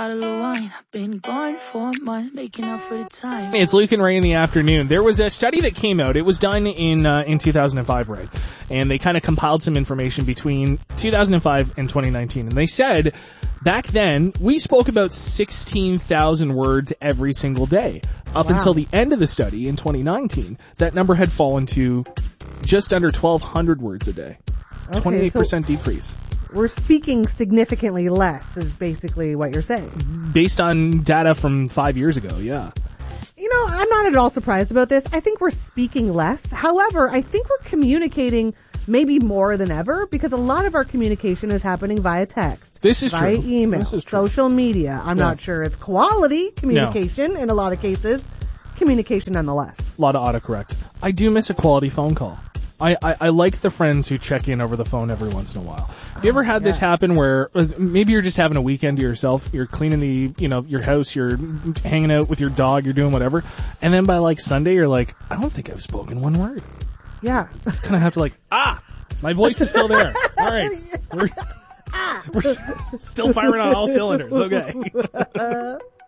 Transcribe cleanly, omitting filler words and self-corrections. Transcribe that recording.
bottle of wine. I've been gone for a month, making up for the time. Hey, it's Luke and Ray in the afternoon. There was a study that came out. It was done in 2005, Ray. And they kind of compiled some information between 2005 and 2019. And they said back then we spoke about 16,000 words every single day. Up until the end of the study in 2019, that number had fallen to just under 1,200 words a day. 28% decrease. We're speaking significantly less is basically what you're saying. Based on data from 5 years ago, yeah. You know, I'm not at all surprised about this. I think we're speaking less. However, I think we're communicating maybe more than ever because a lot of our communication is happening via text. This is via true. email, This is true. social media. I'm not sure it's quality communication in a lot of cases. Communication nonetheless. A lot of autocorrect. I do miss a quality phone call. I like the friends who check in over the phone every once in a while. Have you ever had this happen where maybe you're just having a weekend to yourself, you're cleaning your house, you're hanging out with your dog, you're doing whatever, and then by like Sunday you're like, I don't think I've spoken one word. Yeah. Just kind of have to my voice is still there. All right. We're still firing on all cylinders. Okay.